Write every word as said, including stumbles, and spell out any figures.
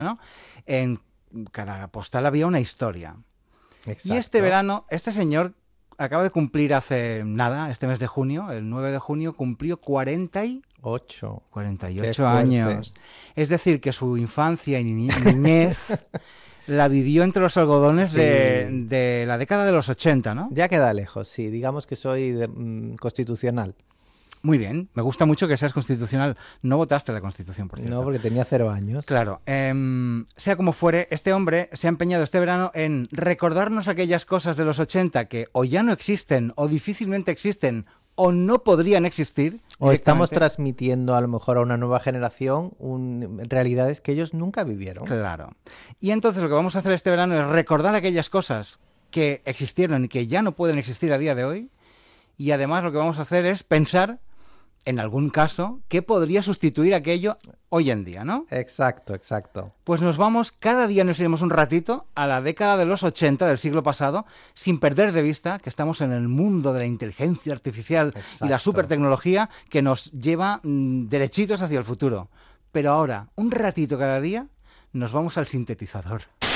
¿no? En cada postal había una historia. Exacto. Y este verano, este señor acaba de cumplir hace nada, este mes de junio, el nueve de junio, cumplió cuarenta y Ocho. cuarenta y Qué ocho fuerte. años. Es decir, que su infancia y ni- niñez la vivió entre los algodones Sí. de, de la década de los ochenta, ¿no? Ya queda lejos, sí. Digamos que soy de- mm, constitucional. Muy bien, me gusta mucho que seas constitucional. No votaste la Constitución, por cierto. No, porque tenía cero años. Claro, em, sea como fuere, este hombre se ha empeñado este verano en recordarnos aquellas cosas de los ochenta que o ya no existen, o difícilmente existen, o no podrían existir. O estamos directamente. transmitiendo a lo mejor a una nueva generación un- realidades que ellos nunca vivieron. Claro. Y entonces lo que vamos a hacer este verano es recordar aquellas cosas que existieron y que ya no pueden existir a día de hoy. Y además lo que vamos a hacer es pensar, en algún caso, qué podría sustituir aquello hoy en día, ¿no? Exacto, exacto. Pues nos vamos, cada día nos iremos un ratito a la década de los ochenta del siglo pasado, sin perder de vista que estamos en el mundo de la inteligencia artificial y la Exacto. supertecnología que nos lleva mm, derechitos hacia el futuro. Pero ahora, un ratito cada día, nos vamos al sintetizador.